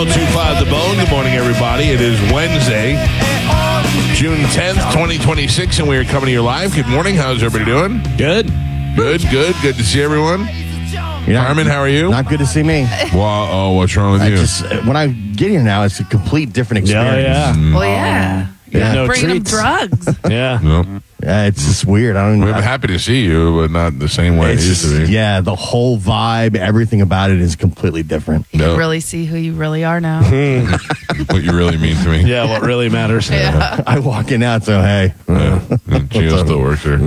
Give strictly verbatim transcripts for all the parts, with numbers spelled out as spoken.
oh two five The Bone. Good morning, everybody. It is Wednesday, June tenth, twenty twenty-six, and we are coming to you live. Good morning. How's everybody doing? Good. Good, good. Good to see everyone. You're not, Carmen, how are you? Not good to see me. Well, oh, what's wrong with I you? just when I get here now, it's a complete different experience. Yeah, Mm. Well, yeah. Yeah. No Bringing them treats. drugs. Yeah. No. Yeah, it's just weird. I don't. We're I, happy to see you, but not the same way it it's used just, to be. yeah, the whole vibe, everything about it is completely different. You No. can really see who you really are now. What you really mean to me. Yeah, what really matters. Yeah. I walk in out, so hey, Yeah. And Gio still works there.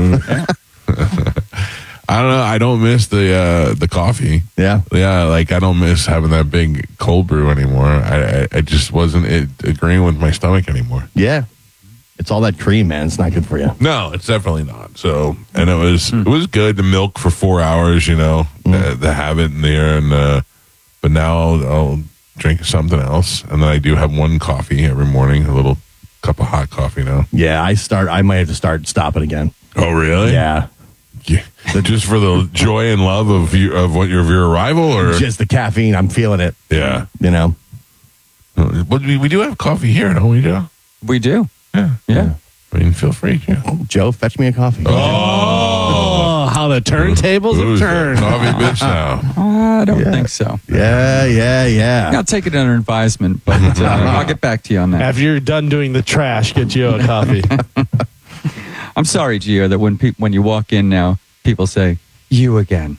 I don't know. I don't miss the uh, the coffee. yeah, Yeah, like I don't miss having that big cold brew anymore. I I, I just wasn't it, agreeing with my stomach anymore. yeah. It's all that cream, man. It's not good for you. No, it's definitely not. So, and it was it was good to milk for four hours, you know, uh, to have it in there, and uh, but now I'll, I'll drink something else, and then I do have one coffee every morning, a little cup of hot coffee now. Yeah, I start. I might have to start stopping again. Oh, really? Yeah, Yeah. Just for the joy and love of you of what your of your arrival, or just the caffeine. I'm feeling it. yeah. You know. But we, we do have coffee here, don't we, Joe? We do. Yeah. Yeah. I mean, feel free. Yeah. Joe, fetch me a coffee. Oh, how the turntables Who's have that turned. coffee bitch now? I don't Yeah. think so. Yeah, yeah, yeah. I'll take it under advisement, but uh, I'll get back to you on that. After you're done doing the trash, get you a coffee. I'm sorry, Gio, that when peop when you walk in now, people say, you again.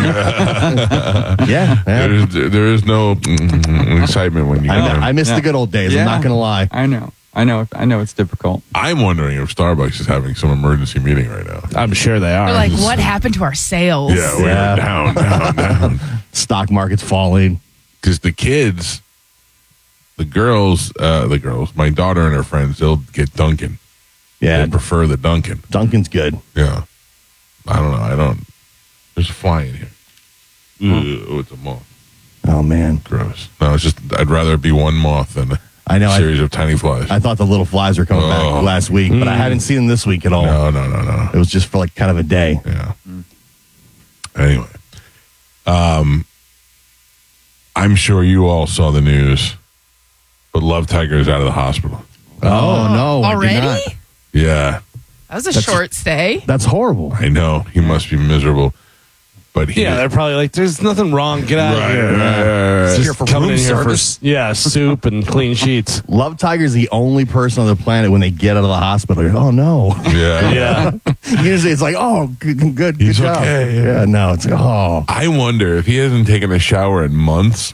yeah. yeah. There is, there is no mm, excitement when you I, get there. I miss Yeah. the good old days. I'm Yeah. not gonna lie. I know. I know. I know it's difficult. I'm wondering if Starbucks is having some emergency meeting right now. I'm sure they are. We're like, what happened to our sales? Yeah, we're Yeah. down, down, down. Stock market's falling. Because the kids, the girls, uh, the girls, my daughter and her friends, they'll get Dunkin'. Yeah, They prefer the Dunkin'. Dunkin's good. Yeah. I don't know. I don't. There's a fly in here. Ooh, oh, it's a moth. Oh man, Gross. No, it's just, I'd rather it be one moth than a I know. I, series of tiny flies. I thought the little flies were coming Oh. back last week, but I haven't seen them this week at all. no, no, no, no. It was just for like kind of a day. Yeah. Anyway, um, I'm sure you all saw the news, but Love Tiger is out of the hospital. Oh, no, I did Already? not. Yeah, That was a That's- short stay. That's horrible. I know he must be miserable, but he yeah, they're probably like, there's nothing wrong. Get out right, of here. right, right, right. Just Here for coming room in here service? for yeah, soup and clean sheets. Love Tiger's the only person on the planet when they get out of the hospital. You're, oh no. Yeah, Yeah. Usually it's like, oh, good, good, good He's job. okay, yeah. Yeah, no, it's oh. I wonder if he hasn't taken a shower in months,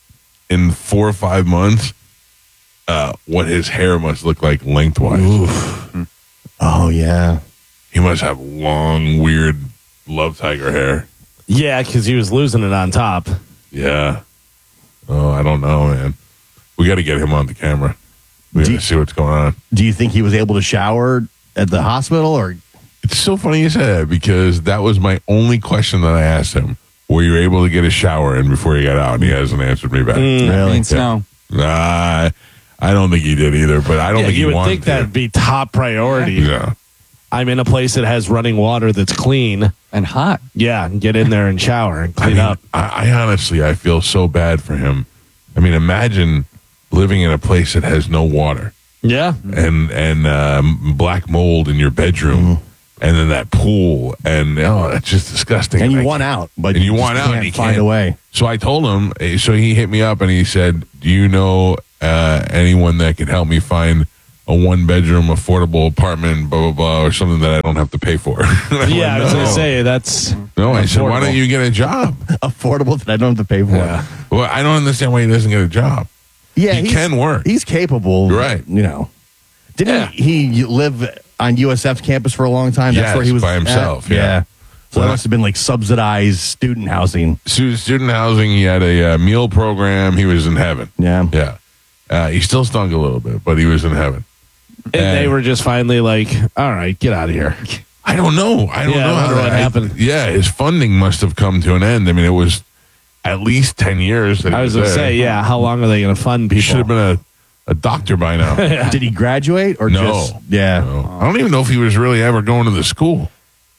in four or five months, uh, what his hair must look like lengthwise. Oh yeah. He must have long, weird Love Tiger hair. Yeah, because he was losing it on top. Yeah. Oh, I don't know, man. We got to get him on the camera. We got Do to you- see what's going on. Do you think he was able to shower at the hospital or It's so funny you say that because that was my only question that I asked him. Were you able to get a shower in before you got out? And he hasn't answered me back. really? Means no. Nah, I don't think he did either, but I don't Yeah, think he you would wanted think to. that'd be top priority. Yeah. I'm in a place that has running water that's clean. And hot. Yeah, and get in there and shower and I clean mean, up. I, I honestly, I feel so bad for him. I mean, imagine living in a place that has no water Yeah. and and um, black mold in your bedroom, and then that pool, and oh, it's just disgusting. and you I want out, but and you just want out, can't and you find can't. a way. So I told him. eh, So he hit me up and he said, "Do you know uh, anyone that could help me find a one-bedroom affordable apartment, blah blah blah, or something that I don't have to pay for?" And I Yeah, I went, was going "No." to say, that's. No, I said, "Why affordable. don't you get a job?" Affordable that I don't have to pay for. Yeah. Well, I don't understand why he doesn't get a job. Yeah, He he's- can work. He's capable. You're right. You know, didn't Yeah. he, he live on U S F's campus for a long time? That's Yes, where he was by at? himself, yeah. So Well, that must have been like subsidized student housing. Stu- Student housing. He had a uh, meal program. He was in heaven. Yeah. Yeah, uh, he still stunk a little bit, but he was in heaven. And they were just finally like, all right, get out of here. I don't know. I don't Yeah, know I how wonder that what I- happened. Yeah, his funding must have come to an end. I mean, it was at least ten years. That he I was going to there. say, yeah, how long are they going to fund He people? should have been a, a doctor by now. Did he graduate or No. just yeah? No. I don't even know if he was really ever going to the school.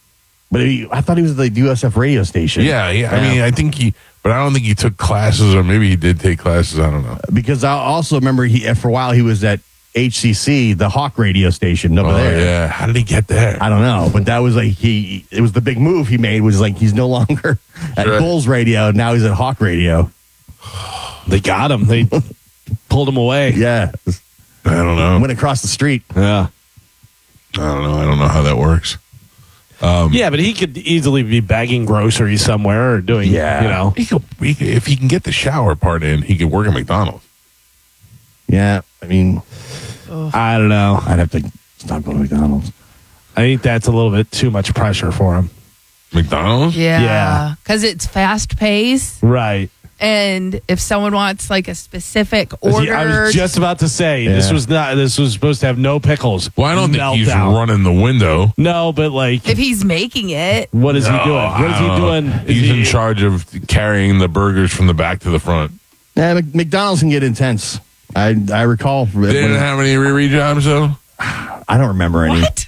But he, I thought he was at the U S F radio station. Yeah, yeah. I mean, I think he, but I don't think he took classes, or maybe he did take classes. I don't know. Because I also remember he for a while he was at H C C, the Hawk radio station over Oh, there. yeah. How did he get there? I don't know, but that was like he. It was the big move he made. Was like he's no longer at Right. Bulls radio. Now he's at Hawk radio. They got him. They pulled him away. Yeah, I don't know. went across the street. Yeah. I don't know. I don't know how that works. Yeah, but he could easily be bagging groceries somewhere or doing, Yeah. you know. He could, he could, if he can get the shower part in, he could work at McDonald's. Yeah, I mean, I don't know. I'd have to stop going to McDonald's. I think that's a little bit too much pressure for him. McDonald's? Yeah. Yeah. Because it's fast paced. Right. And if someone wants like a specific order, I was just about to say this Yeah. was not. This was supposed to have no pickles. Well, I don't think he's Meltdown. running the window. No, but like, if he's making it, what is he No, doing? What is I he don't know. doing? Is He's he- in charge of carrying the burgers from the back to the front. Yeah, Mc- McDonald's can get intense. I I recall. From They didn't have any Riri jobs, though? I don't remember any. what?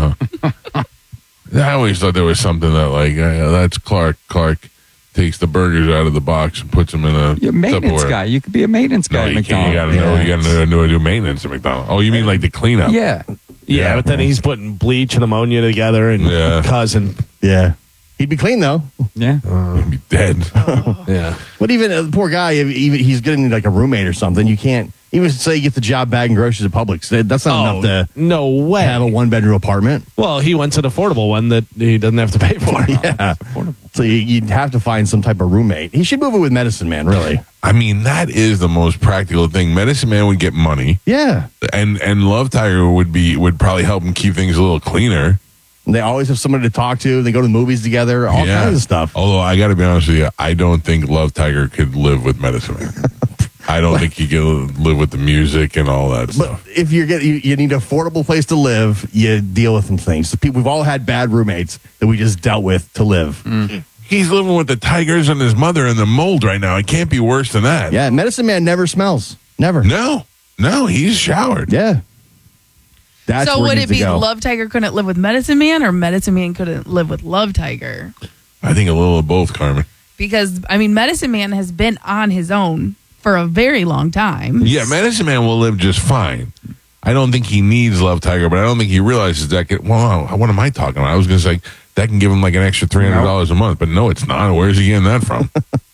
I always thought there was something that, like, uh, that's Clark. Clark takes the burgers out of the box and puts them in a You're a maintenance Tupperware. guy. You could be a maintenance No, guy at you can't. You got to McDonald's. know. Yeah. You got to know, know do maintenance at McDonald's. Oh, you mean like the cleanup? Yeah. yeah, Yeah. but then he's putting bleach and ammonia together and Yeah. cousin. Yeah, he'd be clean though. Yeah. He'd be dead. Yeah. But even uh, the poor guy, if even he's getting like a roommate or something. You can't even say you get the job bagging groceries at Publix. That- That's not Oh, enough to no way. have a one bedroom apartment. Well, he wants an affordable one that he doesn't have to pay for. Yeah, so you, you'd have to find some type of roommate. He should move it with Medicine Man, really. I mean, that is the most practical thing. Medicine Man would get money, Yeah, and and Love Tiger would be would probably help him keep things a little cleaner. they always have somebody to talk to. They go to the movies together. All Yeah. kinds of stuff. Although I got to be honest with you, I don't think Love Tiger could live with Medicine Man. I don't think he could live with the music and all that But stuff. if you're getting, you, you need an affordable place to live, you deal with some things. So people, we've all had bad roommates that we just dealt with to live. He's living with the tigers and his mother in the mold right now. It can't be worse than that. Yeah, Medicine Man never smells. Never. No, no, he's showered. Yeah. That's so where would he it needs to be go. Love Tiger couldn't live with Medicine Man, or Medicine Man couldn't live with Love Tiger? I think a little of both, Carmen. Because I mean, Medicine Man has been on his own for a very long time. Yeah, Medicine Man will live just fine. I don't think he needs Love Tiger, but I don't think he realizes that. Can, well, what am I talking about? I was going to say that can give him like an extra three hundred dollars a month, but no, it's not. Where's he getting that from?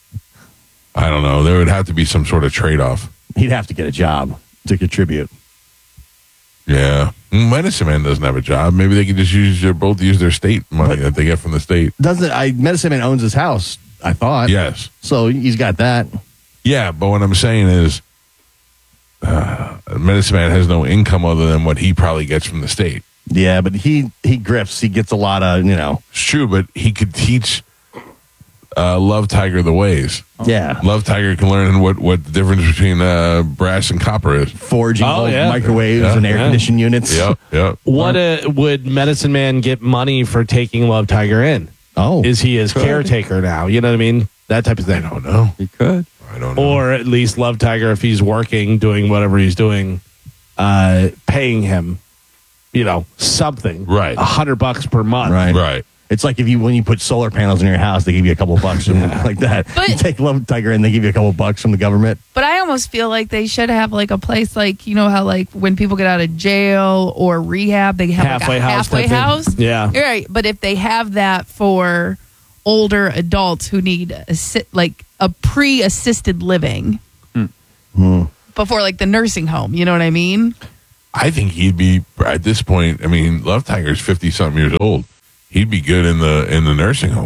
I don't know. There would have to be some sort of trade off. He'd have to get a job to contribute. Yeah. Mm, Medicine Man doesn't have a job. Maybe they could just use their, both use their state money that they get from the state. Doesn't I? Medicine Man owns his house. I thought. Yes. So he's got that. Yeah, but what I'm saying is uh, Medicine Man has no income other than what he probably gets from the state. Yeah, but he he grifts. He gets a lot of you know. It's true, but he could teach uh, Love Tiger the ways. Yeah. Love Tiger can learn what, what the difference between uh, brass and copper is. Forging Oh, old yeah. microwaves Yeah. and air Yeah. conditioned units. Yep, yep. What uh, would Medicine Man get money for taking Love Tiger in? Oh, Is he his caretaker now? You know what I mean? That type of thing. I don't know. He could. I don't know. Or at least Love Tiger, if he's working, doing whatever he's doing, uh, paying him, you know, something. Right. A hundred bucks per month. Right. Right. It's like if you when you put solar panels in your house, they give you a couple of bucks from like that. But- you take Love Tiger and they give you a couple of bucks from the government. But I almost feel like they should have like a place like, you know how like when people get out of jail or rehab, they have Halfway like a house halfway type thing. house. Yeah. You're right. But if they have that for older adults who need assi- like a pre-assisted living before like the nursing home, you know what I mean? I think he'd be, at this point, I mean, Love Tiger's fifty-something years old. He'd be good in the in the nursing home.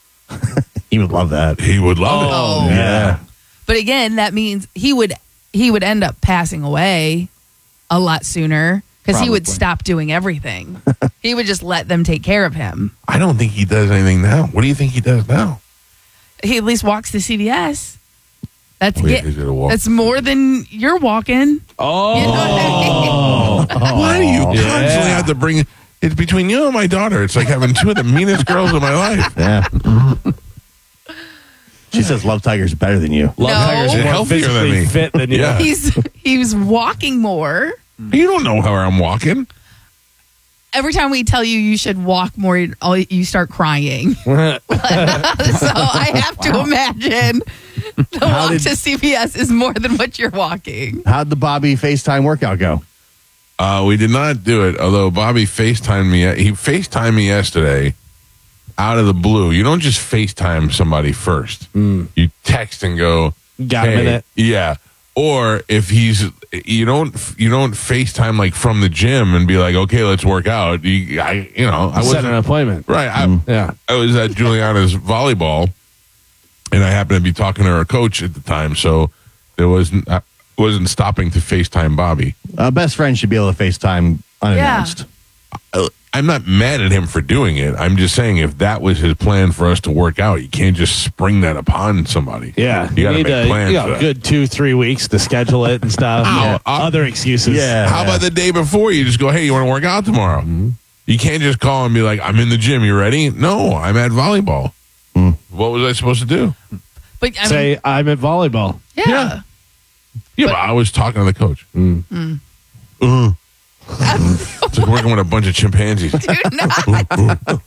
He would love that. He would love Oh. it. Yeah. But again, that means he would he would end up passing away a lot sooner because he would Probably. stop doing everything. He would just let them take care of him. I don't think he does anything now. What do you think he does now? He at least walks to C V S. That's Oh, yeah, it. he's gonna walk. That's more than you're walking. Oh. You know what I mean? Why do you Yeah. constantly have to bring it? It's between you and my daughter. It's like having two of the meanest girls in my life. Yeah. She says Love Tiger's better than you. Love No. Tiger's more Healthier than physically me. fit than you. Yeah. He's he's walking more. You don't know how I'm walking. every time we tell you you should walk more, you start crying. So I have to imagine the How walk did- to C V S is more than what you're walking. How'd the Bobby FaceTime workout go? Uh, we did not do it, although Bobby FaceTimed me. He FaceTimed me yesterday out of the blue. You don't just FaceTime somebody first. You text and go, Got a hey, minute? Yeah. Or if he's, you don't, you don't FaceTime like from the gym and be like, okay, let's work out. You, I, you know, I Set wasn't an appointment. right. I, Yeah. I was at Juliana's volleyball, and I happened to be talking to her coach at the time, so there wasn't I wasn't stopping to FaceTime Bobby. Uh, best friend should be able to FaceTime unannounced. I- I'm not mad at him for doing it. I'm just saying if that was his plan for us to work out, you can't just spring that upon somebody. Yeah. you got to need make a plans. you for know, that. good two, three weeks to schedule it and stuff. Ow, Yeah. uh, Other excuses. Yeah. How about the day before? You just go, hey, you want to work out tomorrow? You can't just call and be like, I'm in the gym. You ready? No, I'm at volleyball. What was I supposed to do? But I mean, Say, I'm at volleyball. yeah. yeah. Yeah, but, I was talking to the coach. Uh. It's like working with a bunch of chimpanzees. Do not.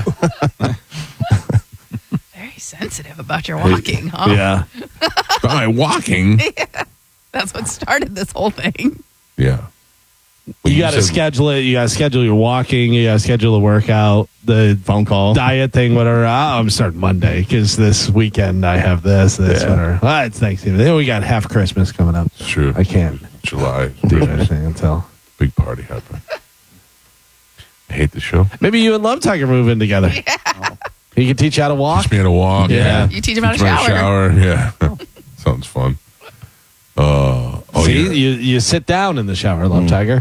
Very sensitive about your walking, huh? Yeah. Am I walking? That's what started this whole thing. Yeah. You got to said- schedule it. You got to schedule your walking. You got to schedule the workout, the Phone call. diet thing, whatever. Oh, I'm starting Monday because this weekend I have this, this, Yeah. whatever. Ah, it's Thanksgiving. Then we got half Christmas coming up. It's true. I can't July. do anything until. Big party happening. I hate the show. Maybe you and Love Tiger move in together. Yeah. He can teach you how to walk. Teach me how to walk. Yeah. You teach him how to Teach me how shower. Yeah. Sounds fun. Uh, oh, See, yeah. you, you sit down in the shower, Love Tiger.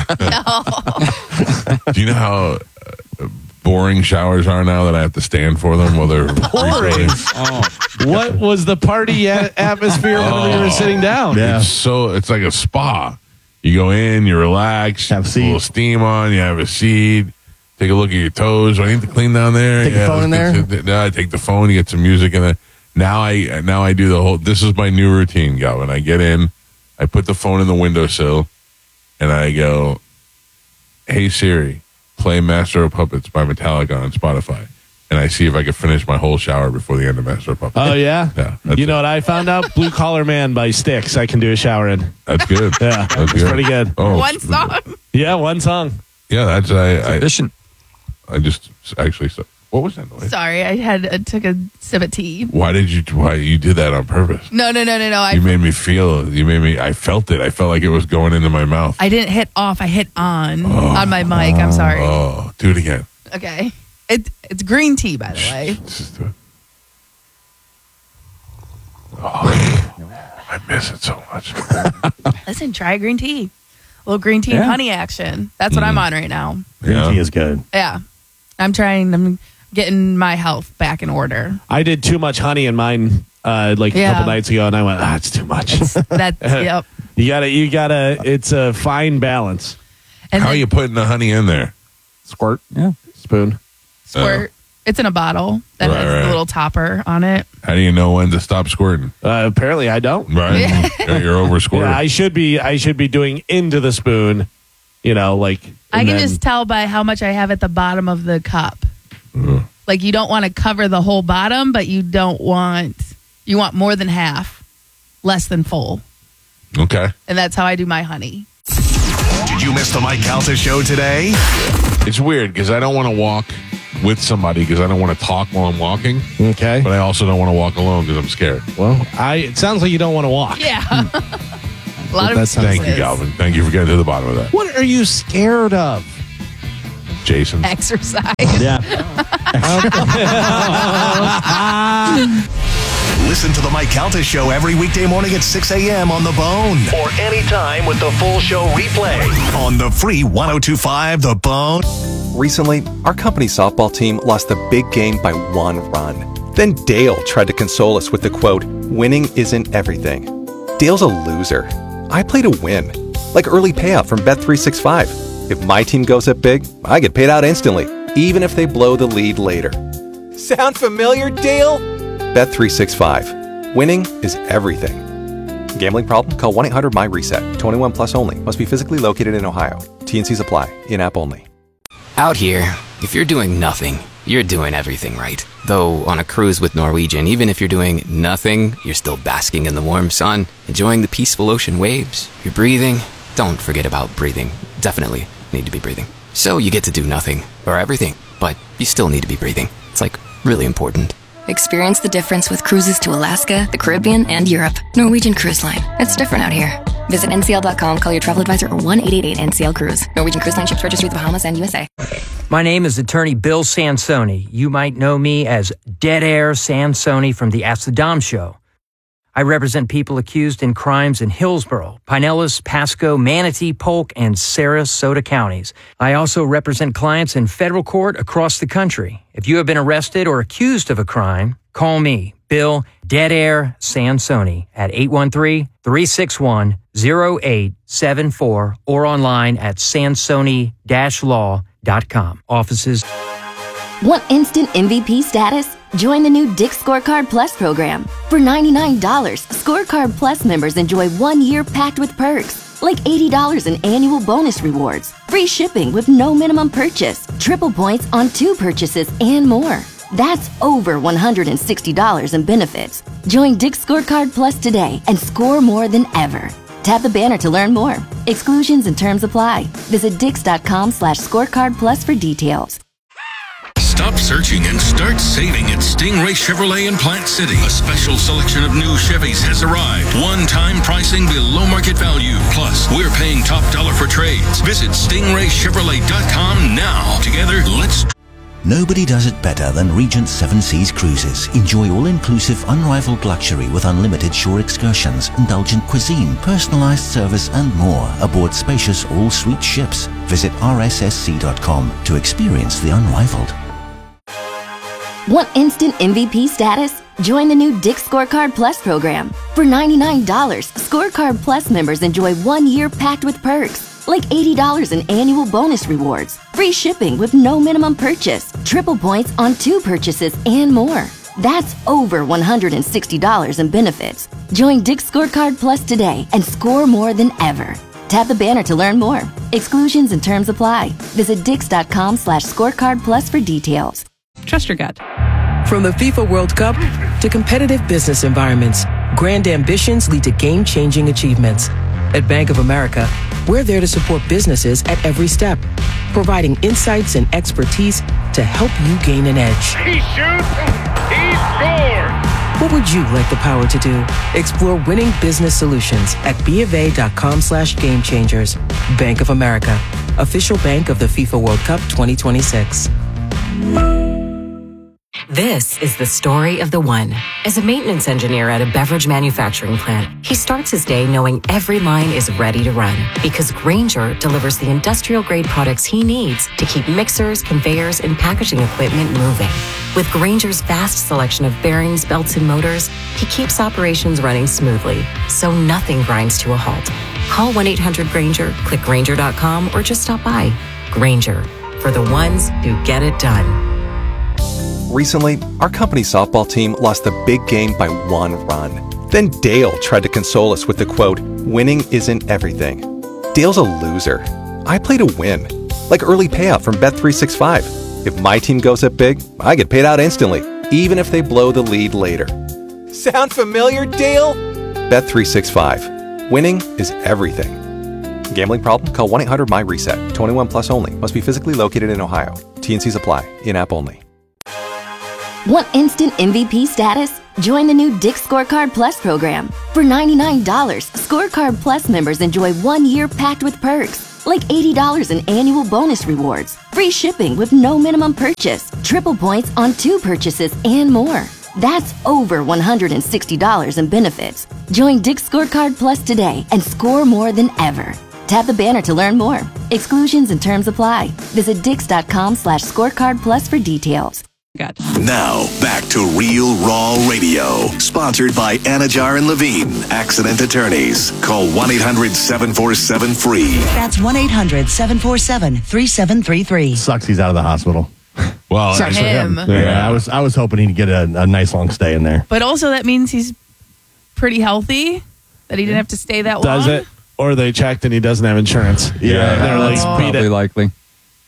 Do you know how uh, boring showers are now that I have to stand for them while they're Boring. Oh, What was the party a- atmosphere when we were sitting down? Yeah. It's so it's like a spa. You go in, you relax, Have a put seat. little steam on, you have a seat, take a look at your toes. Do I need to clean down there? Take the phone in let's there? get to- No, I take the phone, you get some music in there. Now I now I do the whole. This is my new routine, Galvin. I get in, I put the phone in the windowsill, and I go, "Hey Siri, play Master of Puppets by Metallica on Spotify," and I see if I can finish my whole shower before the end of Master of Puppets. Oh, yeah? Yeah, that's You know it. what I found out? Blue Collar Man by Styx. I can do a shower in. That's good. Yeah, that's it's pretty good. Oh, One song. Yeah, one song. Yeah, that's I. I, efficient. I just actually. So, what was that noise? Sorry, I had I took a sip of tea. Why did you? Why you did that on purpose? No, no, no, no, no. I You made me feel. You made me. I felt it. I felt like it was going into my mouth. I didn't hit off. I hit on on my mic. I'm sorry. Oh, do it again. Okay. It it's green tea, by the way. Let's just do it. Oh, I miss it so much. Listen, try green tea. A little green tea and Yeah. honey action. That's what I'm on right now. Green Yeah. tea is good. Yeah. I'm trying. I'm getting my health back in order. I did too much honey in mine uh, like Yeah. a couple nights ago, and I went, ah, it's too much. That's yep. you gotta, you gotta. It's a fine balance. And How are then you putting the honey in there? Squirt, Yeah. spoon. squirt. It's in a bottle that Right, has right. the little topper on it. How do you know when to stop squirting? Uh, apparently, I don't. Right, you're, you're over squirting. Yeah, I should be. I should be doing into the spoon. You know, like I and can then- just tell by how much I have at the bottom of the cup. Ugh. Like you don't want to cover the whole bottom, but you don't want you want more than half, less than full. Okay. And that's how I do my honey. Did you miss the Mike Calta show today? It's weird because I don't want to walk with somebody because I don't want to talk while I'm walking, Okay. but I also don't want to walk alone because I'm scared. Well, I. It sounds like you don't want to walk. Yeah. A lot of That sounds Thank you, excuses. Galvin. Thank you for getting to the bottom of that. What are you scared of? Jason. Exercise. Yeah. Listen to the Mike Calta show every weekday morning at six a.m. on The Bone. Or anytime with the full show replay on the free one oh two five The Bone. Recently, our company softball team lost the big game by one run. Then Dale tried to console us with the quote, "Winning isn't everything." Dale's a loser. I play to win. Like early payout from Bet three sixty-five. If my team goes up big, I get paid out instantly, even if they blow the lead later. Sound familiar, Dale? Bet three sixty-five. Winning is everything. Gambling problem? Call one eight hundred M Y RESET. twenty-one plus only. Must be physically located in Ohio. T N Cs apply. In-app only. Out here, if you're doing nothing, you're doing everything right. Though on a cruise with Norwegian, even if you're doing nothing, you're still basking in the warm sun, enjoying the peaceful ocean waves. You're breathing. Don't forget about breathing. Definitely need to be breathing. So you get to do nothing, or everything, but you still need to be breathing. It's like really important. Experience the difference with cruises to Alaska, the Caribbean, and Europe. Norwegian Cruise Line. It's different out here. Visit N C L dot com, call your travel advisor, or one eight eight eight N C L Cruise. Norwegian Cruise Line ships registry of the Bahamas and U S A. My name is attorney Bill Sansoni. You might know me as Dead Air Sansoni from the Ask the Dom Show. I represent people accused in crimes in Hillsborough, Pinellas, Pasco, Manatee, Polk, and Sarasota counties. I also represent clients in federal court across the country. If you have been arrested or accused of a crime, call me, Bill Dead Air Sansoni, at eight one three, three six one, zero eight seven four or online at sansoni dash law dot com. Offices. Want instant M V P status? Join the new Dick's Scorecard Plus program. For ninety-nine dollars, Scorecard Plus members enjoy one year packed with perks, like eighty dollars in annual bonus rewards, free shipping with no minimum purchase, triple points on two purchases, and more. That's over one hundred sixty dollars in benefits. Join Dick's Scorecard Plus today and score more than ever. Tap the banner to learn more. Exclusions and terms apply. Visit dix.com slash scorecard plus for details. Stop searching and start saving at Stingray Chevrolet in Plant City. A special selection of new Chevys has arrived. One-time pricing below market value. Plus, we're paying top dollar for trades. Visit stingray chevrolet dot com now. Together, let's... Nobody does it better than Regent Seven Seas Cruises. Enjoy all-inclusive, unrivaled luxury with unlimited shore excursions, indulgent cuisine, personalized service, and more aboard spacious all-suite ships. Visit r s s c dot com to experience the unrivaled. Want instant M V P status? Join the new Dick's Scorecard Plus program. For ninety-nine dollars, Scorecard Plus members enjoy one year packed with perks, like eighty dollars in annual bonus rewards, free shipping with no minimum purchase, triple points on two purchases, and more. That's over one hundred sixty dollars in benefits. Join Dick's Scorecard Plus today and score more than ever. Tap the banner to learn more. Exclusions and terms apply. Visit dix.com slash scorecard plus for details. Trust your gut. From the FIFA World Cup to competitive business environments, grand ambitions lead to game-changing achievements. At Bank of America, we're there to support businesses at every step, providing insights and expertise to help you gain an edge. He shoots, he scores! What would you like the power to do? Explore winning business solutions at BofA.com slash game changers. Bank of America, official bank of the FIFA World Cup twenty twenty-six. This is the story of the one. As a maintenance engineer at a beverage manufacturing plant, he starts his day knowing every line is ready to run because Grainger delivers the industrial-grade products he needs to keep mixers, conveyors, and packaging equipment moving. With Grainger's vast selection of bearings, belts, and motors, he keeps operations running smoothly, so nothing grinds to a halt. Call one eight hundred Grainger, click Grainger dot com, or just stop by. Grainger, for the ones who get it done. Recently, our company softball team lost the big game by one run. Then Dale tried to console us with the quote, winning isn't everything. Dale's a loser. I play to win. Like early payout from Bet three sixty-five. If my team goes up big, I get paid out instantly, even if they blow the lead later. Sound familiar, Dale? Bet three sixty-five. Winning is everything. Gambling problem? Call one eight hundred my reset. twenty-one plus only. Must be physically located in Ohio. T N Cs apply. In-app only. Want instant M V P status? Join the new Dick's Scorecard Plus program. For ninety-nine dollars, Scorecard Plus members enjoy one year packed with perks, like eighty dollars in annual bonus rewards, free shipping with no minimum purchase, triple points on two purchases, and more. That's over one hundred sixty dollars in benefits. Join Dick's Scorecard Plus today and score more than ever. Tap the banner to learn more. Exclusions and terms apply. Visit dix.com slash scorecard plus for details. Got. Now, back to Real Raw Radio. Sponsored by Anajar and Levine, Accident Attorneys. Call one eight hundred seven four seven free. That's one eight hundred seven four seven three seven three three. Sucks he's out of the hospital. Well, Sucks for him. Yeah, yeah, I was I was hoping he'd get a, a nice long stay in there. But also that means he's pretty healthy, that he didn't have to stay that Does long. it? Or they checked and he doesn't have insurance. Yeah, They're that's like, beat probably it. likely.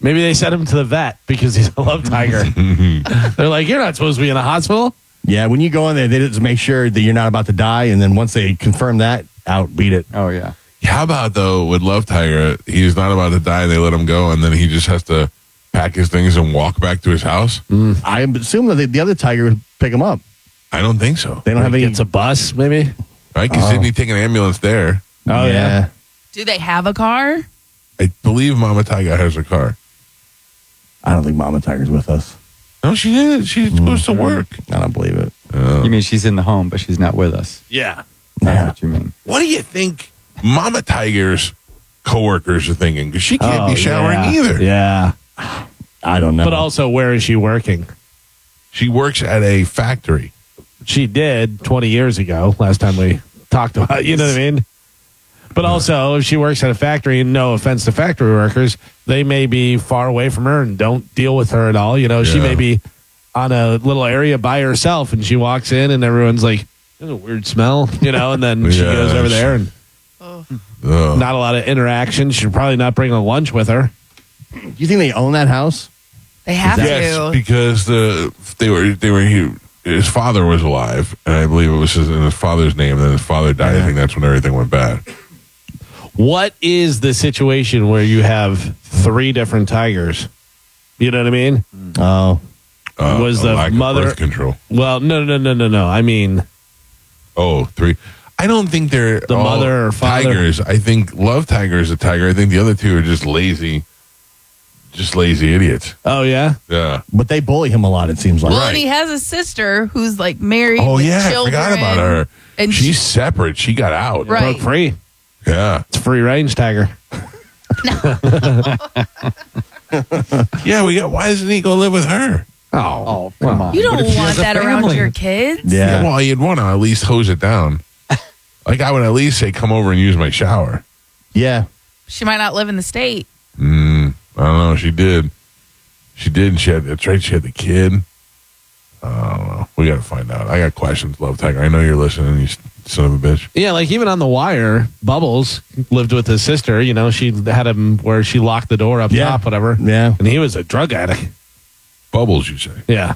Maybe they sent him to the vet because he's a love tiger. They're like, you're not supposed to be in a hospital. Yeah, when you go in there, they just make sure that you're not about to die, and then once they confirm that, out, beat it. Oh, yeah. How about, though, with Love Tiger, he's not about to die, they let him go, and then he just has to pack his things and walk back to his house? Mm. I assume that the, the other tiger would pick him up. I don't think so. They don't have any. It's a bus, maybe? Right? Because Oh. didn't he take an ambulance there? Oh, yeah. Do they have a car? I believe Mama Tiger has a car. I don't think Mama Tiger's with us. No, she is. She goes to work. I don't believe it. Uh, You mean she's in the home, but she's not with us? Yeah. That's Yeah. what you mean. what do you think Mama Tiger's coworkers are thinking? Because she can't Oh, be showering yeah. either. Yeah. I don't know. But also, where is she working? She works at a factory. She did twenty years ago, last time we talked about it, you know what I mean? But also, if she works at a factory, and no offense to factory workers, they may be far away from her and don't deal with her at all. You know, she Yeah. may be on a little area by herself, and she walks in, and everyone's like, there's a weird smell, you know, and then she Yeah, goes over there, and Ugh. not a lot of interaction. She'll probably not bring a lunch with her. Do you think they own that house? They have Yes, to. because the they were they were he, his father was alive, and I believe it was his, in his father's name. And then his father died. I think that's when everything went bad. What is the situation where you have three different tigers? You know what I mean? Oh. Uh, Was a the lack of mother- birth control? Well, no, no, no, no, no. I mean, Oh, three. I don't think they're The all mother or father? tigers. I think Love Tiger is a tiger. I think the other two are just lazy, just lazy idiots. oh, yeah? Yeah. But they bully him a lot, it seems like. Well, and he has a sister who's like married. Oh with yeah, children, I forgot about her. And She's separate. She got out. Right. Broke free. Yeah. It's a free range tiger. Yeah. We got. Why doesn't he go live with her? Oh, come on. you don't What if she want has a that around family? your kids. Yeah. Well, you'd want to at least hose it down. Like I would at least say, "Come over and use my shower." Yeah. She might not live in the state. Mm, I don't know. She did. She did. And she had. That's right. She had the kid. I don't know. We got to find out. I got questions, Love Tiger. I know you're listening. You son of a bitch. Yeah, like even on The Wire, Bubbles lived with his sister. You know, she had him where she locked the door up Yeah. top, whatever. Yeah. And he was a drug addict. Bubbles, you say? Yeah.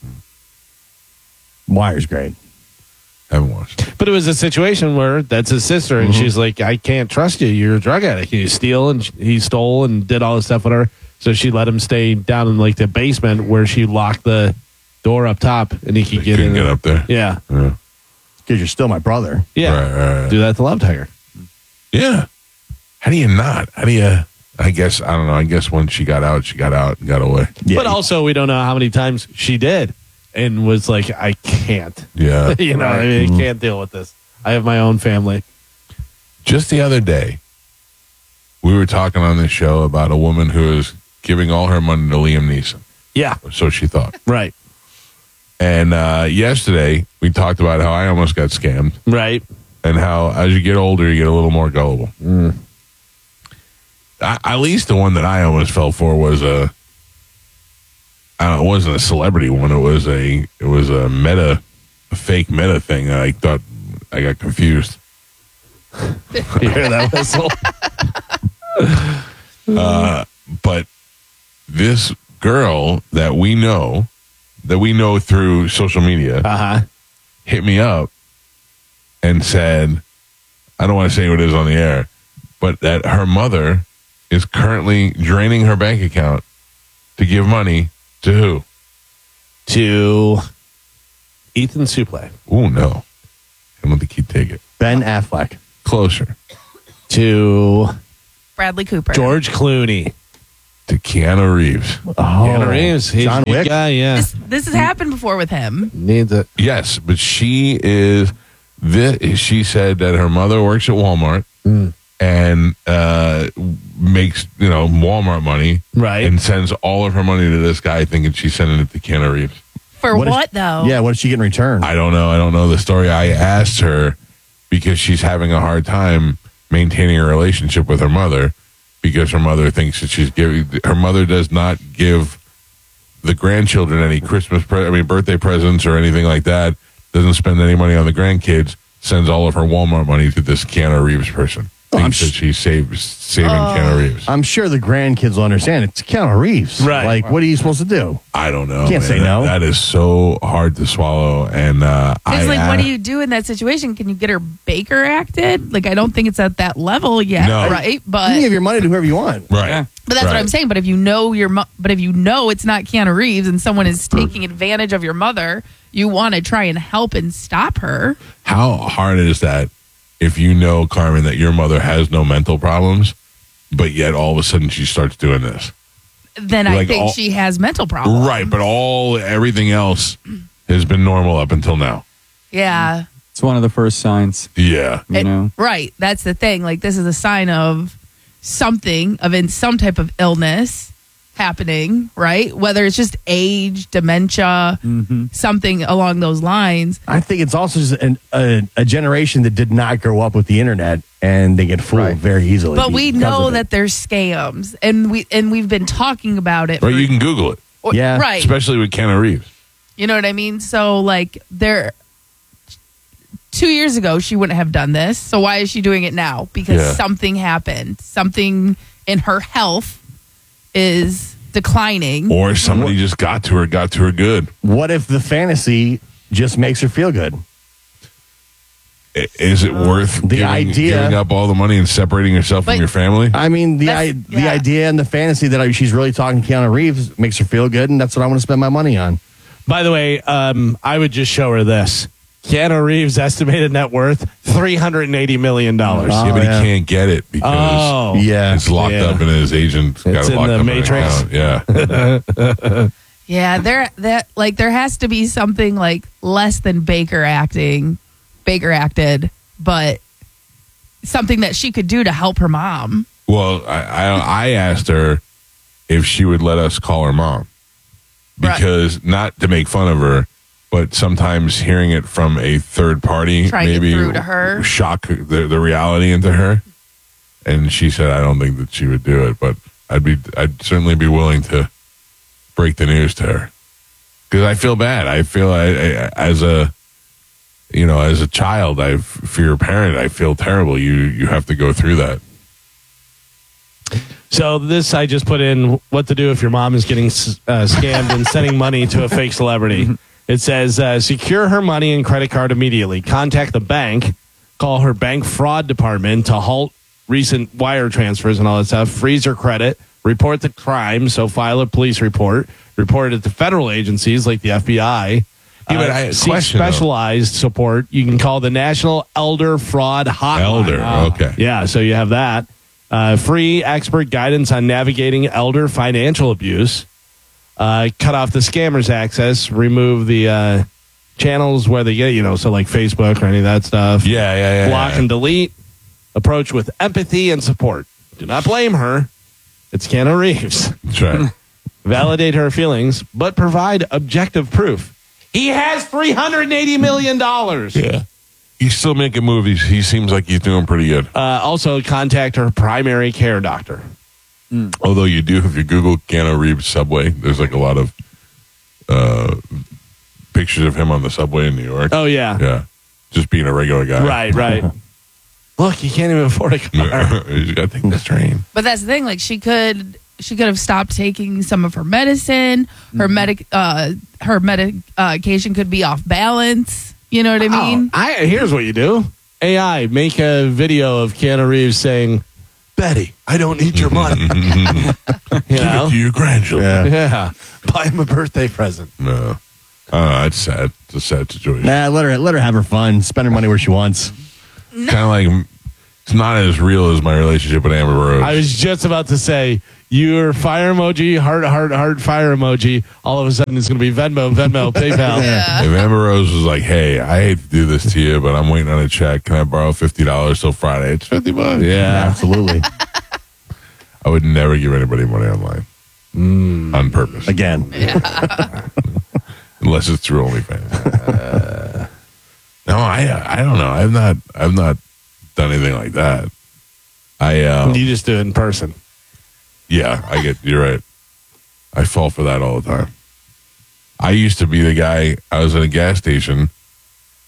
Wire's great. Haven't watched. But it was a situation where that's his sister, and she's like, I can't trust you. You're a drug addict. You steal, and sh- he stole and did all this stuff with her. So she let him stay down in like the basement where she locked the door up top, and he could They get couldn't in. get up there. Yeah. Yeah. Because you're still my brother. Yeah. Right, right, right. Do that to Love Tiger. Yeah. How do you not? How do you? I guess I don't know. I guess when she got out, she got out and got away. Yeah. But also, we don't know how many times she did and was like, I can't. Yeah. you know, I mean, I can't deal with this. I have my own family. Just the other day, we were talking on this show about a woman who is giving all her money to Liam Neeson. Yeah. So she thought. Right. And uh, yesterday, we talked about how I almost got scammed. Right. And how as you get older, you get a little more gullible. Mm. I, at least the one that I almost fell for was a. I don't know, it wasn't a celebrity one. It was a. It was a meta, a fake meta thing. I thought I got confused. You hear that whistle? uh, but this girl that we know, that we know through social media, uh-huh. hit me up and said, I don't want to say who it is on the air, but that her mother is currently draining her bank account to give money to who? To Ethan Suplee. Oh, no. I don't think he'd take it. Ben Affleck. Closer. To Bradley Cooper. George Clooney. To Keanu Reeves. Oh, Keanu Reeves. He's John a good Wick? guy, yeah. This, this has happened before with him. Needs it. Yes, but she is. This, she said that her mother works at Walmart Mm. and uh, makes you know Walmart money, Right. and sends all of her money to this guy, thinking she's sending it to Keanu Reeves. For What what, is- though? Yeah, what did she get in return? I don't know. I don't know the story. I asked her because she's having a hard time maintaining a relationship with her mother because her mother thinks that she's giving. Her mother does not give the grandchildren any Christmas, pre- I mean, birthday presents or anything like that. Doesn't spend any money on the grandkids. Sends all of her Walmart money to this Keanu Reeves person. thinks that she saves saving Keanu Reeves. I'm sure the grandkids will understand. It's Keanu Reeves. Right. Like, what are you supposed to do? I don't know. Can't man. say no. That, that is so hard to swallow. And uh, I It's like, I- what do you do in that situation? Can you get her Baker acted? Like, I don't think it's at that level yet, No. right? You But can give your money to whoever you want. Right. but that's what Right. I'm saying. But if you know your, mo- but if you know it's not Keanu Reeves and someone is taking advantage of your mother, you want to try and help and stop her. How hard is that if you know, Carmen, that your mother has no mental problems, but yet all of a sudden she starts doing this? Then I Like think all- she has mental problems. Right, but all everything else has been normal up until now. Yeah. It's one of the first signs. Yeah. You It- know? Right. That's the thing. Like, this is a sign of something, of in some type of illness happening, right? Whether it's just age, dementia, something along those lines. I think it's also just an, a, a generation that did not grow up with the internet, and they get fooled very easily. But we because know of it. that there's scams, and we and we've been talking about it. Right, for- you can Google it. or- Right. Especially with Keanu Reeves. You know what I mean? So, like, there. Two years ago, she wouldn't have done this. So why is she doing it now? Because Yeah. something happened. Something in her health is declining. Or somebody just got to her, got to her good. What if the fantasy just makes her feel good? I- Is it worth The giving, idea- giving up all the money and separating yourself But- from your family? I mean, the I, the idea and the fantasy that I, she's really talking to Keanu Reeves makes her feel good, and that's what I want to spend my money on. By the way, um, I would just show her this. Keanu Reeves' estimated net worth three hundred eighty million dollars. yeah, but he can't get it because Oh. Yeah. it's locked Yeah. up in his agent. got It's it in locked the up Matrix. In an account. Yeah. Yeah, there that like there has to be something like less than Baker acting, Baker acted, but something that she could do to help her mom. Well, I, I I asked her if she would let us call her mom because not to make fun of her, but sometimes hearing it from a third party Try and get maybe through to her. shock the the reality into her. And she said, I don't think that she would do it, but I'd be I'd certainly be willing to break the news to her because I feel bad. I feel I, I as a you know as a child, I for your parent, I feel terrible. You you have to go through that. So this, I just put in what to do if your mom is getting uh, scammed and sending money to a fake celebrity. It says, uh, secure her money and credit card immediately. Contact the bank. Call her bank fraud department to halt recent wire transfers and all that stuff. Freeze her credit. Report the crime. So file a police report. Report it to federal agencies like the F B I. Yeah, but I- Uh, seek question, though. specialized support. You can call the National Elder Fraud Hotline. Elder, okay. Yeah, so you have that. Uh, free expert guidance on navigating elder financial abuse. Uh, cut off the scammers' access. Remove the uh, channels where they get, you know, so like Facebook or any of that stuff. Yeah, yeah, yeah. Block yeah. and delete. Approach with empathy and support. Do not blame her. It's Keanu Reeves. That's right. Validate her feelings, but provide objective proof. He has three hundred eighty million dollars. Yeah. He's still making movies. He seems like he's doing pretty good. Uh, also, contact her primary care doctor. Although you do, if you Google Keanu Reeves subway, there's like a lot of uh, pictures of him on the subway in New York. Oh, yeah. Yeah. Just being a regular guy. Right, right. Look, he can't even afford a car. He's got to take this train. But that's the thing. Like, she could she could have stopped taking some of her medicine. Her medic uh, her medication could be off balance. You know what I mean? Oh, I, here's what you do. A I, make a video of Keanu Reeves saying, Betty, I don't need your money. you Give know? it to your grandchildren. Yeah. Buy him a birthday present. No. Uh, it's sad. It's a sad situation. Nah, let her let her have her fun. Spend her money where she wants. Kind of like, it's not as real as my relationship with Amber Rose. I was just about to say, your fire emoji, heart, heart, heart, fire emoji. All of a sudden, it's going to be Venmo, Venmo, PayPal. Yeah. If Amber Rose was like, hey, I hate to do this to you, but I'm waiting on a check. Can I borrow fifty dollars till Friday? It's fifty bucks. Yeah. Absolutely. I would never give anybody money online Mm. on purpose. Again. Unless it's through OnlyFans. Uh, no, I I don't know. I've not I've not done anything like that. I um, You just do it in person. yeah, I get you're right. I fall for that all the time. I used to be the guy. I was at a gas station,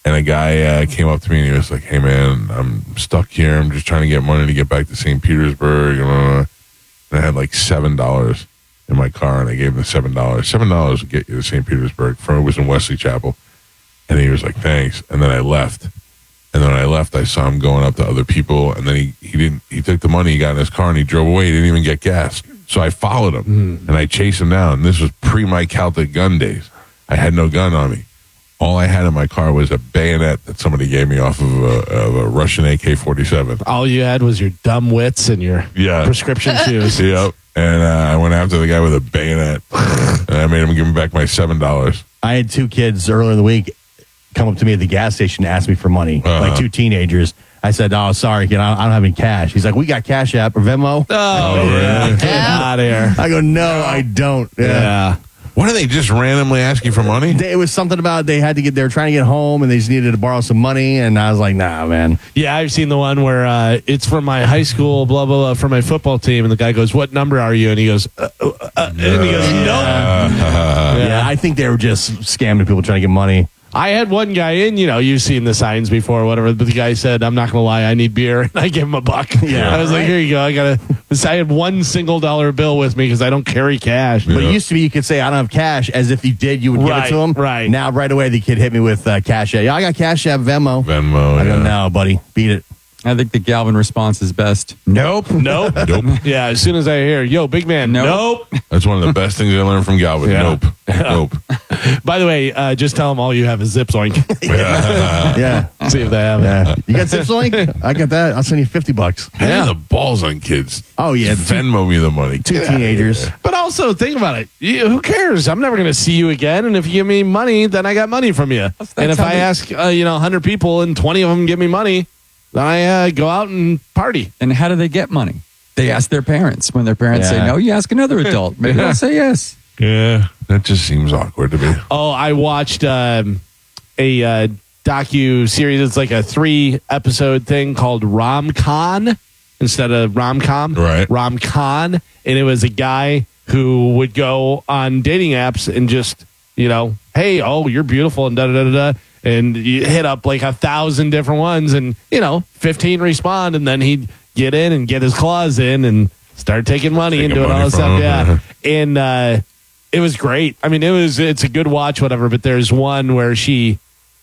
And a guy uh, came up to me and he was like, "Hey man, I'm stuck here. I'm just trying to get money to get back to Saint Petersburg." And I had like seven dollars in my car, and I gave him the seven dollars. Seven dollars would get you to Saint Petersburg. From it was in Wesley Chapel, and he was like, "Thanks." And then I left. And then when I left, I saw him going up to other people, and then he, he didn't. He took the money, he got in his car, and he drove away. He didn't even get gas. So I followed him, mm. and I chased him down. And this was pre my Caltech gun days. I had no gun on me. All I had in my car was a bayonet that somebody gave me off of a, of a Russian A K forty-seven. All you had was your dumb wits and your yeah. prescription shoes. Yep. And uh, I went after the guy with a bayonet, and I made him give me back my seven dollars. I had two kids earlier in the week come up to me at the gas station and ask me for money, uh-huh. like two teenagers. I said, "Oh, sorry, kid, I don't have any cash." He's like, "We got Cash App or Venmo." Oh, yeah. Get out of here. I go, "No, I don't." Yeah. yeah. Why do they just randomly ask you for money? They, it was something about they had to get, they were trying to get home and they just needed to borrow some money. And I was like, nah, man. Yeah, I've seen the one where uh, it's from my high school, blah, blah, blah, for my football team. And the guy goes, "What number are you?" And he goes, uh, uh, uh, and he goes, "No." Uh, yeah. yeah, I think they were just scamming people trying to get money. I had one guy in, you know, you've seen the signs before or whatever, but the guy said, "I'm not going to lie, I need beer." And I gave him a buck. Yeah, I was right. like, "Here you go. I got to." I had one single dollar bill with me because I don't carry cash. But yeah. it used to be you could say, "I don't have cash," as if you did, you would right, give it to him. Right. Now, right away, the kid hit me with uh, Cash App. Yeah, I got Cash App, Venmo. Venmo, I go, yeah. "No, buddy, beat it." I think the Galvin response is best. Nope. Nope. Nope. Yeah, as soon as I hear, "Yo, big man," nope. nope. That's one of the best things I learned from Galvin. Yeah. Nope. Nope. By the way, uh, just tell them all you have is Zip Zoink. yeah. yeah. See if they have yeah. it. You got Zip Zoink? I got that. I'll send you fifty bucks. Yeah. The balls on kids. Oh, yeah. Venmo me the money. Two teenagers. But also, think about it. You, who cares? I'm never going to see you again. And if you give me money, then I got money from you. That's, that's and if I they... ask, uh, you know, one hundred people and twenty of them give me money, then I uh, go out and party. And how do they get money? They ask their parents. When their parents yeah. say no, you ask another adult. Maybe they'll say yes. Yeah, that just seems awkward to me. Oh, I watched um, a uh, docu series. It's like a three episode thing called Rom-Con instead of rom-com. Right. Rom-Con. And it was a guy who would go on dating apps and just, you know, "Hey, oh, you're beautiful," and da da da da. And you hit up like a thousand different ones, and, you know, fifteen respond, and then he'd get in and get his claws in and start taking money Taking and doing money all this stuff. him. Yeah. And uh, it was great. I mean, it was, it's a good watch, whatever, but there's one where she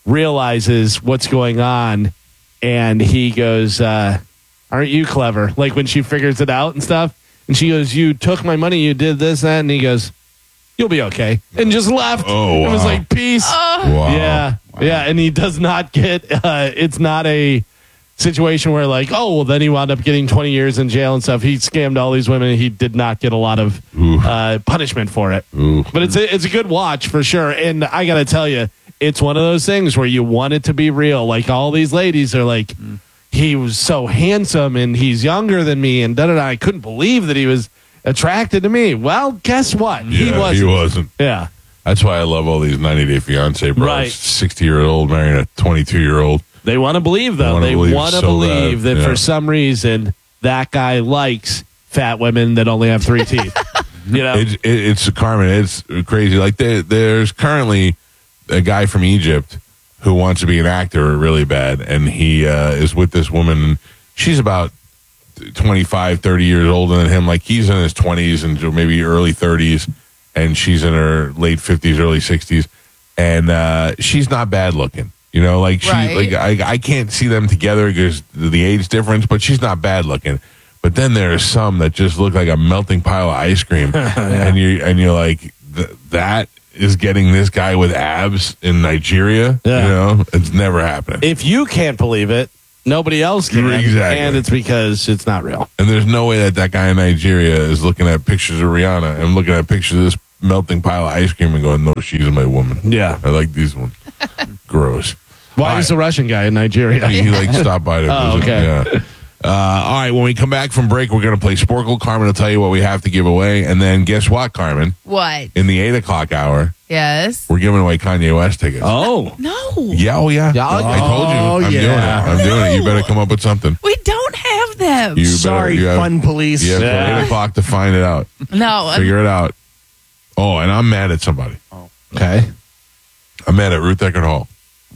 realizes what's going on, and he goes, uh, "Aren't you clever?" Like when she figures it out and stuff. And she goes, "You took my money, you did this, that," and he goes, "You'll be okay," and just left. Oh, wow. It was like, peace. Oh. Wow. Yeah. Wow. Yeah. And he does not get, uh, it's not a situation where like, oh, well, then he wound up getting twenty years in jail and stuff. He scammed all these women. And he did not get a lot of uh, punishment for it. Ooh. But it's a, it's a good watch for sure. And I got to tell you, it's one of those things where you want it to be real. Like all these ladies are like, mm. he was so handsome and he's younger than me and da da da. I couldn't believe that he was attracted to me. Well, guess what? Yeah, he wasn't. He wasn't. Yeah. That's why I love all these ninety Day Fiance bros. Right. sixty-year-old marrying a twenty-two-year-old. They want to believe, though. They They wanna want to believe believe, so bad. that Yeah. for some reason that guy likes fat women that only have three teeth. You know, It's, it, it's Carmen. It's crazy. Like there, there's currently a guy from Egypt who wants to be an actor really bad, and he uh, is with this woman. She's about twenty-five, thirty years older than him. Like he's in his twenties and maybe early thirties, and she's in her late fifties, early sixties, and uh, she's not bad looking. You know, like she, Right. like I, I can't see them together because the age difference, but she's not bad looking. But then there are some that just look like a melting pile of ice cream, and you and you're like, th- that is getting this guy with abs in Nigeria. Yeah. You know, it's never happening. if you can't believe it, nobody else can. Exactly. And it's because it's not real. And there's no way that that guy in Nigeria is looking at pictures of Rihanna and looking at pictures of this melting pile of ice cream and going, "No, she's my woman. Yeah. I like these ones." Gross. Why All is right. the Russian guy in Nigeria? He, he like stopped by to Oh, visit. okay. Yeah. Uh, all right, when we come back from break, we're going to play Sporkle. Carmen will tell you what we have to give away. And then guess what, Carmen? What? In the eight o'clock hour, Yes. we're giving away Kanye West tickets. Oh. No. Yeah, oh, yeah. Yeah, I told you. Oh, I'm yeah. doing it. I'm doing it. You better come up with something. We don't have them. You Sorry, better, you have, fun police. You have till Yeah. eight o'clock to find it out. no. I'm- Figure it out. Oh, and I'm mad at somebody. Okay. I'm mad at Ruth Eckert Hall.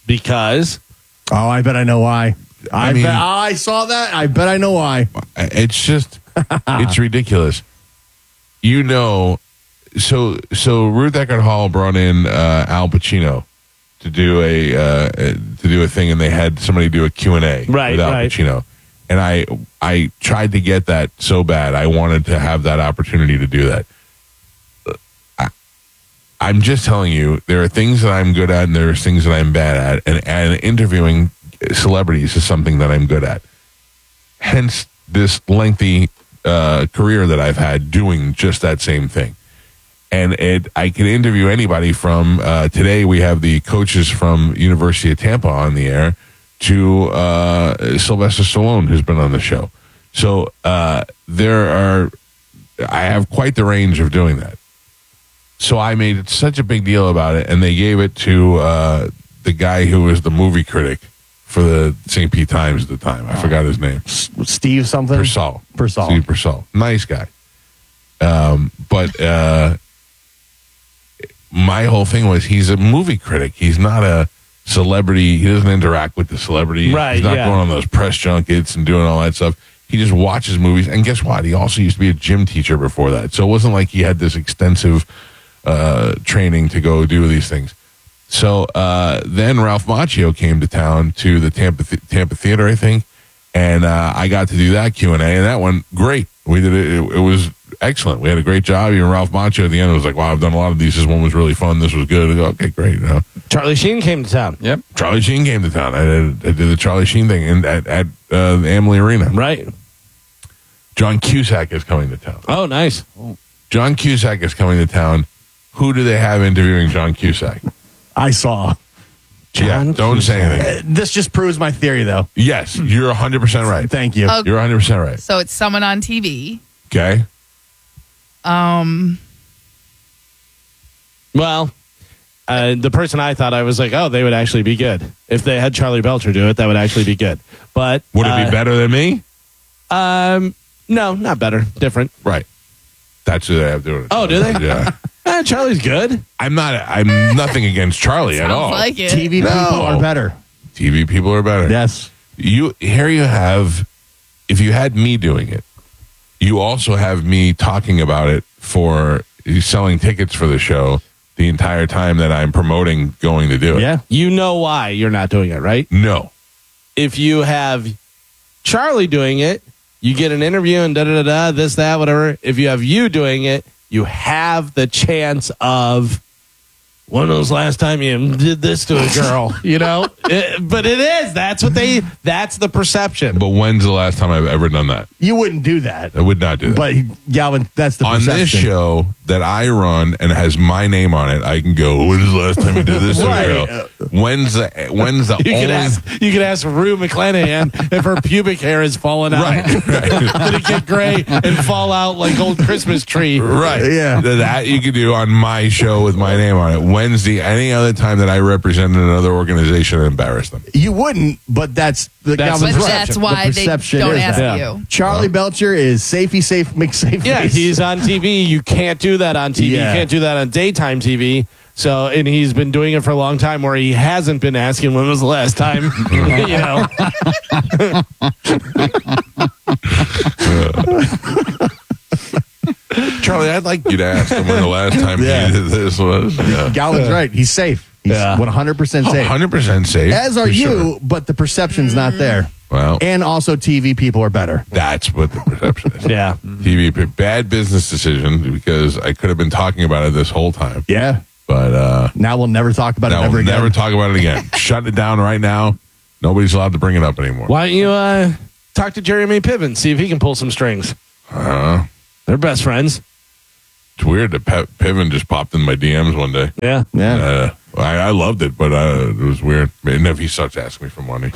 because Oh, I bet I know why. I, I mean- bet, oh, I saw that. I bet I know why. It's just, it's ridiculous. You know, so so Ruth Eckerd Hall brought in uh, Al Pacino to do a uh, to do a thing, and they had somebody do a Q and A Right, with Al right. Pacino. And I I tried to get that so bad. I wanted to have that opportunity to do that. I, I'm just telling you, there are things that I'm good at, and there are things that I'm bad at, and, and interviewing celebrities is something that I'm good at. Hence this lengthy uh, career that I've had doing just that same thing. And it, I can interview anybody from uh, today. We have the coaches from University of Tampa on the air to uh, Sylvester Stallone, who's been on the show. So uh, there are, I have quite the range of doing that. So I made such a big deal about it, and they gave it to uh, the guy who was the movie critic for the Saint Pete Times at the time. I forgot his name. Steve something? Persall. Persall. Steve Persall. Nice guy. Um, but uh, my whole thing was he's a movie critic. He's not a celebrity. He doesn't interact with the celebrity. Right, He's not yeah. going on those press junkets and doing all that stuff. He just watches movies. And guess what? He also used to be a gym teacher before that. So it wasn't like he had this extensive uh, training to go do these things. So uh, then Ralph Macchio came to town to the Tampa Th- Tampa Theater, I think, and uh, I got to do that Q and A, and that went great. We did it; it, it was excellent. We had a great job. Even Ralph Macchio at the end was like, "Wow, I've done a lot of these. This one was really fun. This was good." I go, okay, great. You know, Charlie Sheen came to town. Yep. Charlie Sheen came to town. I did, I did the Charlie Sheen thing in, at at uh, the Amalie Arena. Right. John Cusack is coming to town. Oh, nice. John Cusack is coming to town. Who do they have interviewing John Cusack? I saw. Yeah, don't say anything. Uh, this just proves my theory, though. Yes, you're one hundred percent right. Thank you. Okay. You're one hundred percent right. So it's someone on T V. Okay. Um, Well, uh, the person I thought, I was like, oh, they would actually be good. If they had Charlie Belcher do it, that would actually be good. But Would it uh, be better than me? Um, no, not better. Different. Right. That's who they have doing it. Oh, do they? Yeah. Eh, Charlie's good. I'm not. I'm nothing against Charlie at Sounds all. like it. T V No. people are better. T V people are better. Yes. You here you have. If you had me doing it, you also have me talking about it for selling tickets for the show the entire time that I'm promoting going to do it. Yeah. You know why you're not doing it, right? No. If you have Charlie doing it, you get an interview and da da da da, this, that, whatever. If you have you doing it, you have the chance of, when was the last time you did this to a girl? You know? It- but it is. That's what they, that's the perception. But when's the last time I've ever done that? You wouldn't do that. I would not do that. But, Galvin, that's the on perception. this show that I run and has my name on it, I can go, when is the last time you did this to a Right. girl? When's the when's the You only could ask, you could ask Rue McClanahan if her pubic hair has fallen out. Right, right. Did it get gray and fall out like old Christmas tree? Right. Yeah. That you could do on my show with my name on it. When's the any other time that I represented another organization and embarrassed them? You wouldn't, but that's the That's Galvin's the but right. that's The why they perception don't is ask that. Yeah. you. Charlie Belcher is safey safe McSafe. Yeah, he's on T V. You can't do that on T V. Yeah. You can't do that on daytime T V. So, and he's been doing it for a long time where he hasn't been asking when was the last time, you know. Charlie, I'd like you to ask him when the last time Yeah. he did this was. Yeah. Galvin's right. He's safe. He's Yeah. one hundred percent safe. one hundred percent safe. As are for you, sure. but the perception's not there. Well, And also, T V people are better. that's what the perception is. Yeah. T V, p- bad business decision because I could have been talking about it this whole time. Yeah. But uh, Now we'll never talk about now it ever we'll again. never talk about it again. Shut it down right now. Nobody's allowed to bring it up anymore. Why don't you uh, talk to Jeremy Piven, see if he can pull some strings? Uh, They're best friends. it's weird that Pe- Piven just popped in my D Ms one day. Yeah. Yeah. Uh, I, I loved it, but uh, it was weird. And if he starts asking me for money,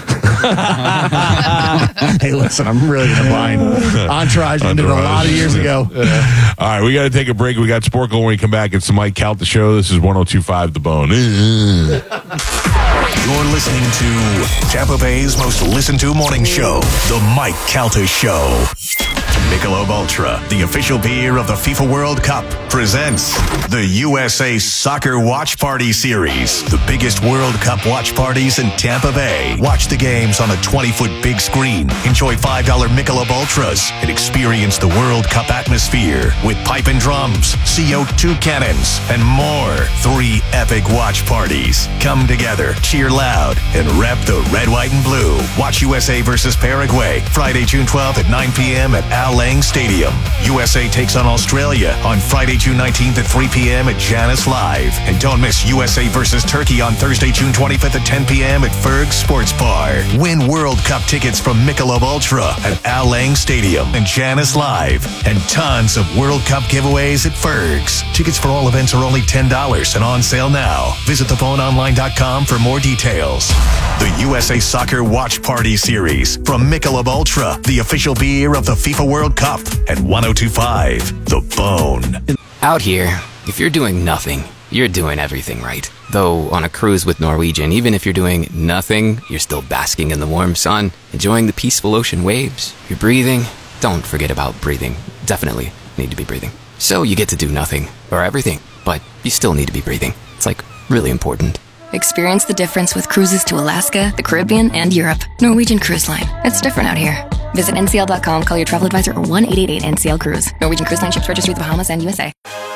Hey, listen, I'm really in a bind. Entourage ended a lot of years ago. all right, we got to take a break. We got Sporkle when we come back. It's the Mike Calta Show. This is one oh two point five The Bone. You're listening to Tampa Bay's most listened to morning show, The Mike Calta Show. Michelob Ultra, the official beer of the FIFA World Cup. presents the U S A Soccer Watch Party Series, the biggest World Cup watch parties in Tampa Bay. Watch the games on a twenty-foot big screen. Enjoy five dollar Michelob Ultras and experience the World Cup atmosphere with pipe and drums, C O two cannons, and more. Three epic watch parties. Come together, cheer loud, and rep the red, white, and blue. Watch U S A versus Paraguay Friday, June twelfth at nine p.m. at Al Lang Stadium. U S A takes on Australia on Friday, June nineteenth at three p.m. at Janus Live. And don't miss U S A versus Turkey on Thursday, June twenty-fifth at ten p.m. at Ferg Sports Bar. Win World Cup tickets from Michelob Ultra at Al Lang Stadium and Janus Live. And tons of World Cup giveaways at Ferg's. Tickets for all events are only ten dollars and on sale now. Visit the phone online dot com for more details. The U S A Soccer Watch Party Series from Michelob Ultra, the official beer of the FIFA World Cup, and one oh two point five The Bone. Out here, if you're doing nothing, you're doing everything right. Though on a cruise with Norwegian, even if you're doing nothing, you're still basking in the warm sun, enjoying the peaceful ocean waves. You're breathing. Don't forget about breathing. Definitely need to be breathing. So you get to do nothing, or everything, but you still need to be breathing. It's like really important. Experience the difference with cruises to Alaska, the Caribbean, and Europe. Norwegian Cruise Line. It's different out here. Visit N C L dot com, call your travel advisor, or one eight eight eight N C L Cruise. Norwegian Cruise Line ships registry the Bahamas and U S A.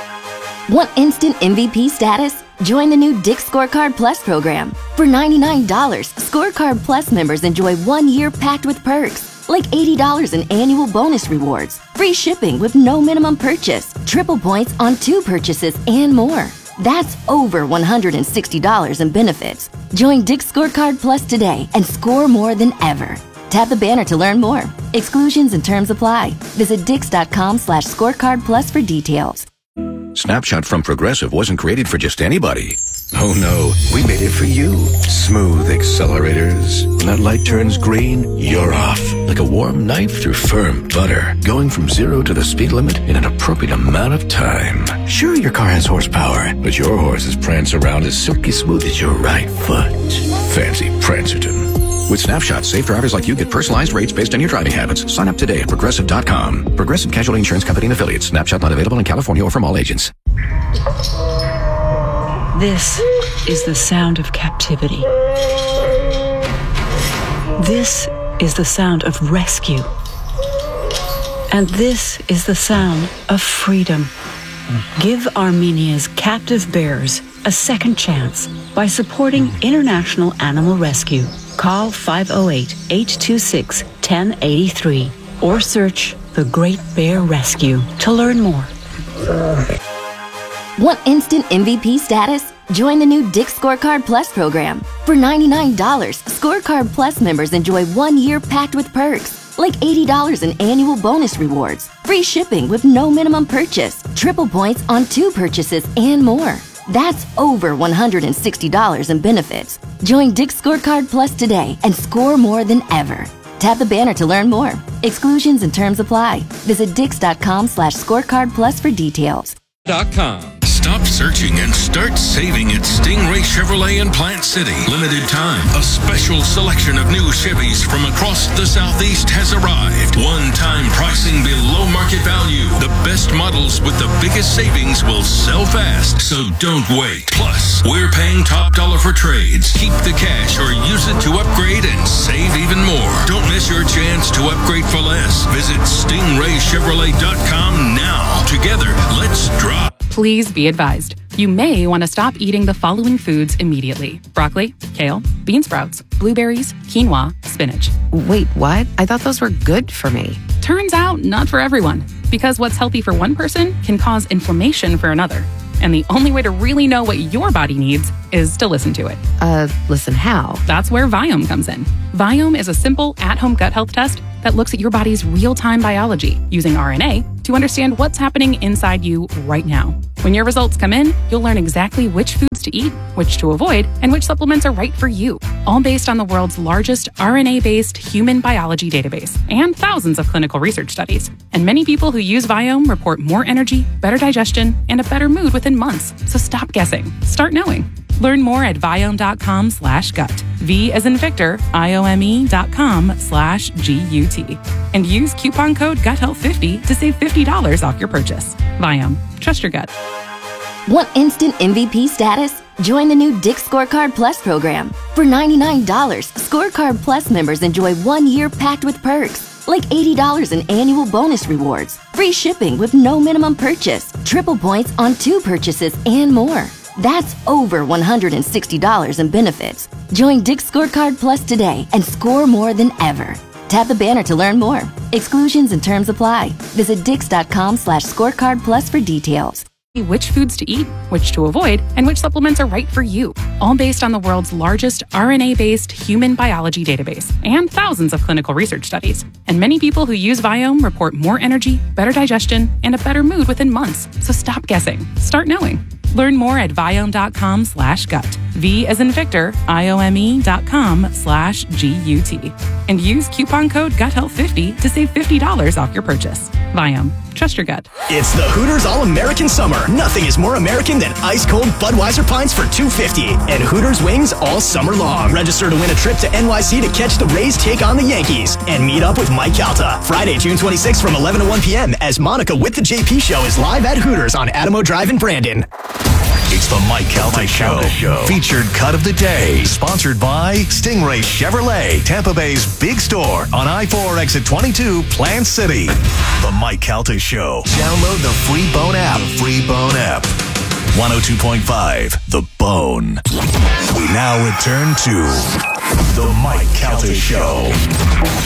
Want instant M V P status? Join the new Dick's Scorecard Plus program. For ninety-nine dollars, Scorecard Plus members enjoy one year packed with perks, like eighty dollars in annual bonus rewards, free shipping with no minimum purchase, triple points on two purchases, and more. That's over one hundred sixty dollars in benefits. Join Dick's Scorecard Plus today and score more than ever. Tap the banner to learn more. Exclusions and terms apply. Visit dix.com slash scorecard plus for details. Snapshot from Progressive wasn't created for just anybody. Oh no, we made it for you. Smooth accelerators. When that light turns green, you're off. Like a warm knife through firm butter. Going from zero to the speed limit in an appropriate amount of time. Sure, your car has horsepower, but your horses prance around as silky smooth as your right foot. Fancy Prancerton. With Snapshot, safe drivers like you get personalized rates based on your driving habits. Sign up today at Progressive dot com. Progressive Casualty Insurance Company and Affiliates. Snapshot not available in California or from all agents. This is the sound of captivity. This is the sound of rescue. And this is the sound of freedom. Give Armenia's captive bears a second chance by supporting International Animal Rescue. Call five oh eight, eight two six, one oh eight three or search The Great Bear Rescue to learn more. Want instant M V P status? Join the new Dick's Scorecard Plus program. For ninety-nine dollars, Scorecard Plus members enjoy one year packed with perks, like eighty dollars in annual bonus rewards, free shipping with no minimum purchase, triple points on two purchases, and more. That's over one hundred sixty dollars in benefits. Join Dick's Scorecard Plus today and score more than ever. Tap the banner to learn more. Exclusions and terms apply. Visit dix.com slash scorecard plus for details. .com. Stop searching and start saving at Stingray Chevrolet in Plant City. Limited time. A special selection of new Chevys from across the Southeast has arrived. One-time pricing below market value. The best models with the biggest savings will sell fast, so don't wait. Plus, we're paying top dollar for trades. Keep the cash or use it to upgrade and save even more. Don't miss your chance to upgrade for less. Visit stingray chevrolet dot com now. Together, let's drop. Please be advised, you may want to stop eating the following foods immediately. Broccoli, kale, bean sprouts, blueberries, quinoa, spinach. Wait, what? I thought those were good for me. Turns out, not for everyone. Because what's healthy for one person can cause inflammation for another. And the only way to really know what your body needs is to listen to it. Uh, listen how? That's where Viome comes in. Viome is a simple, at-home gut health test that looks at your body's real-time biology using R N A to understand what's happening inside you right now. When your results come in, you'll learn exactly which foods to eat, which to avoid, and which supplements are right for you, all based on the world's largest R N A-based human biology database and thousands of clinical research studies. And many people who use Viome report more energy, better digestion, and a better mood within months. So stop guessing. Start knowing. Learn more at Viome.com slash gut. V as in Victor, I-O-M-E dot com slash G U T. And use coupon code gut health fifty to save fifty dollars off your purchase. Viome. Trust your gut. Want instant M V P status? Join the new Dick's Scorecard Plus program. For ninety-nine dollars, Scorecard Plus members enjoy one year packed with perks, like eighty dollars in annual bonus rewards, free shipping with no minimum purchase, triple points on two purchases, and more. That's over one hundred sixty dollars in benefits. Join Dick's Scorecard Plus today and score more than ever. Tap the banner to learn more. Exclusions and terms apply. Visit dix.com slash scorecard plus for details. Which foods to eat, which to avoid, and which supplements are right for you. All based on the world's largest R N A-based human biology database and thousands of clinical research studies. And many people who use Viome report more energy, better digestion, and a better mood within months. So stop guessing. Start knowing. Learn more at Viome.com slash gut. V as in Victor, I-O-M-E dot com slash G-U-T. And use coupon code gut health fifty to save fifty dollars off your purchase. Viome. Trust your gut. It's the Hooters All-American Summer. Nothing is more American than ice-cold Budweiser pints for two dollars and fifty cents and Hooters wings all summer long. Register to win a trip to N Y C to catch the Rays take on the Yankees and meet up with Mike Calta. Friday, June twenty-sixth from eleven to one p.m. as Monica with the J P Show is live at Hooters on Adamo Drive in Brandon. It's the Mike Calta Show. Show. Featured cut of the day. Sponsored by Stingray Chevrolet, Tampa Bay's big store on I four exit twenty-two, Plant City. The Mike Calta Show. Download the free Bone app. The free Bone app. one oh two point five, The Bone. We now return to the Mike Calta Show.